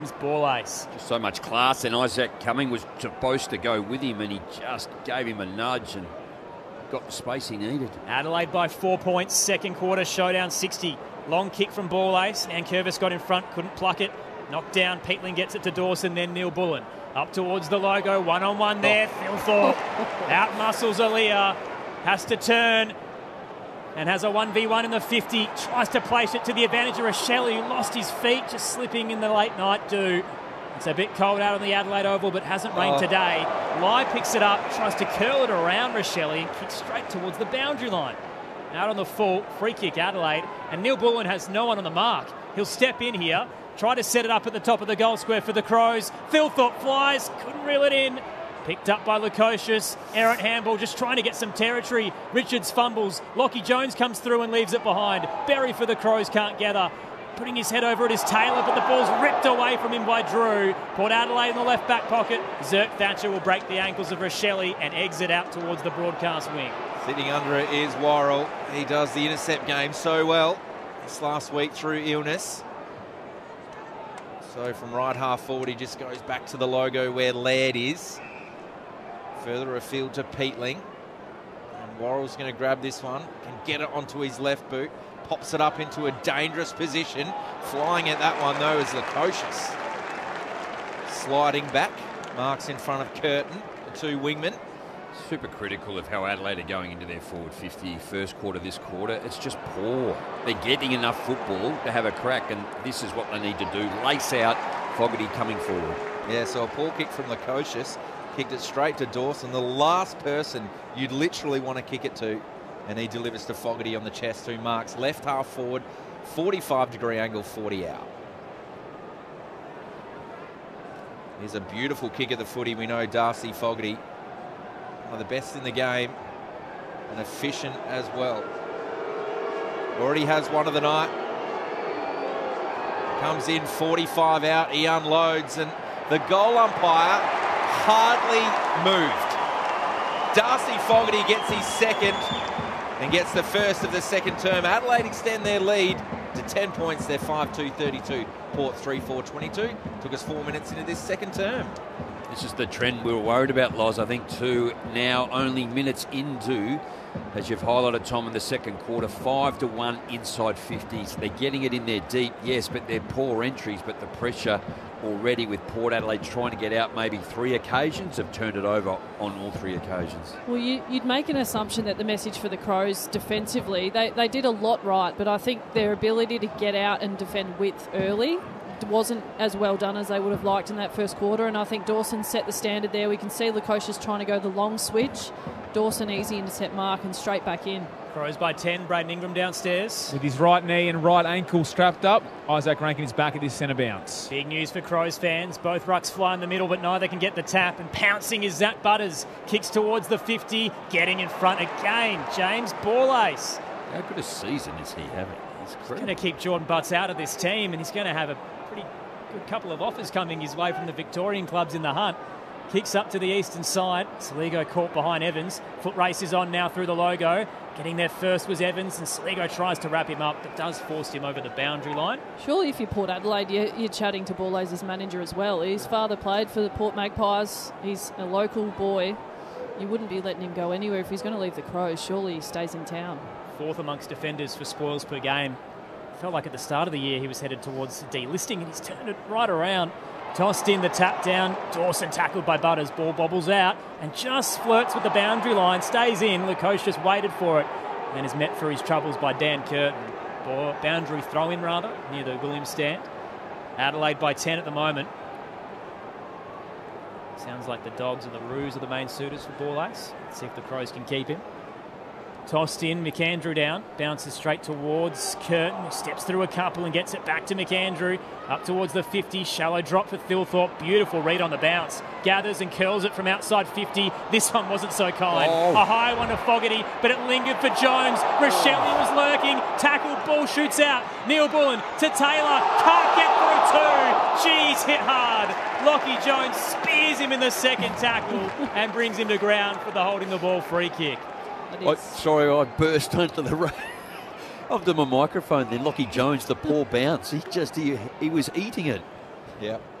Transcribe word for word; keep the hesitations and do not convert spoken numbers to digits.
Ball ace. Just so much class, and Isaac Cumming was supposed to go with him, and he just gave him a nudge and got the space he needed. Adelaide by four points, second quarter, showdown sixty. Long kick from Ball ace. Nankervis got in front, couldn't pluck it. Knocked down, Peatling gets it to Dawson, then Neil Bullen. Up towards the logo, one-on-one there. Oh. Phil Thorpe out-muscles Aaliyah, has to turn, and has a one v one in the fifty. Tries to place it to the advantage of Rochelle, who lost his feet, just slipping in the late night dew. It's a bit cold out on the Adelaide Oval, but hasn't rained oh. today. Lai picks it up, tries to curl it around Rochelle and kicks straight towards the boundary line. Out on the full, free kick Adelaide, and Neil Bullen has no one on the mark. He'll step in here, try to set it up at the top of the goal square for the Crows. Phil Thorpe flies, couldn't reel it in. Picked up by Lukosius. Errant handball, just trying to get some territory. Richards fumbles. Lockie Jones comes through and leaves it behind. Berry for the Crows can't gather. Putting his head over at his tailor, but the ball's ripped away from him by Drew. Port Adelaide in the left back pocket. Zerk Thatcher will break the ankles of Rochelle and exit out towards the broadcast wing. Sitting under it is Worrell. He does the intercept game so well this last week through illness. So from right half forward, he just goes back to the logo where Laird is. Further afield to Peatling. And Worrell's going to grab this one. Can get it onto his left boot. Pops it up into a dangerous position. Flying at that one, though, is Lukosius. Sliding back. Marks in front of Curtin, the two wingmen. Super critical of how Adelaide are going into their forward fifty. First quarter, this quarter, it's just poor. They're getting enough football to have a crack, and this is what they need to do. Lace out, Fogarty coming forward. Yeah, so a poor kick from Lukosius. Kicked it straight to Dawson, the last person you'd literally want to kick it to. And he delivers to Fogarty on the chest, who marks left half forward, forty-five degree angle, forty out. Here's a beautiful kick at the footy. We know Darcy Fogarty, one of the best in the game, and efficient as well. Already has one of the night. Comes in forty-five out, he unloads, and the goal umpire hardly moved. Darcy Fogarty gets his second and gets the first of the second term. Adelaide extend their lead to ten points. They're five two thirty-two. Port three four twenty-two. Took us four minutes into this second term. This is the trend we were worried about, Loz, I think, too. Now only minutes into, as you've highlighted, Tom, in the second quarter, five to one inside fifties. They're getting it in there deep, yes, but they're poor entries. But the pressure already with Port Adelaide trying to get out maybe three occasions, have turned it over on all three occasions. Well, you, you'd make an assumption that the message for the Crows defensively, they, they did a lot right, but I think their ability to get out and defend width early wasn't as well done as they would have liked in that first quarter, and I think Dawson set the standard there. We can see Lukosius trying to go the long switch. Dawson easy intercept mark and straight back in. Crows by ten, Braden Ingram downstairs. With his right knee and right ankle strapped up, Isaac Rankin is back at his centre bounce. Big news for Crows fans. Both rucks fly in the middle, but neither can get the tap. And pouncing is Zach Butters. Kicks towards the fifty, getting in front again. James Ball ace. How good a season is he having? He's going to keep Jordan Butts out of this team, and he's going to have a pretty good couple of offers coming his way from the Victorian clubs in the hunt. Kicks up to the eastern side. Saligo caught behind Evans. Foot race is on now through the logo. Getting there first was Evans, and Saligo tries to wrap him up, but does force him over the boundary line. Surely if you're Port Adelaide, you're, you're chatting to Ball Ace's manager as well. His father played for the Port Magpies. He's a local boy. You wouldn't be letting him go anywhere if he's going to leave the Crows. Surely he stays in town. Fourth amongst defenders for spoils per game. Felt like at the start of the year he was headed towards delisting, and he's turned it right around. Tossed in, the tap down. Dawson tackled by Butters. Ball bobbles out and just flirts with the boundary line. Stays in. Lukosius waited for it and is met for his troubles by Dan Curtin. Ball, boundary throw-in, rather, near the Williams stand. Adelaide by ten at the moment. Sounds like the Dogs and the Roos are the main suitors for Ball ace. Let's see if the Crows can keep him. Tossed in, McAndrew down, bounces straight towards Curtin, who steps through a couple and gets it back to McAndrew, up towards the fifty, shallow drop for Thilthorpe, beautiful read on the bounce, gathers and curls it from outside fifty, this one wasn't so kind, oh. A high one to Fogarty, but it lingered for Jones, Rochelle was lurking, tackled, ball shoots out, Neil Bullen to Taylor, can't get through two, jeez, hit hard, Lockie Jones spears him in the second tackle and brings him to ground for the holding the ball free kick. I, sorry, I burst onto the right onto my microphone then. Lockie Jones, the poor bounce. He just he, he was eating it. Yeah.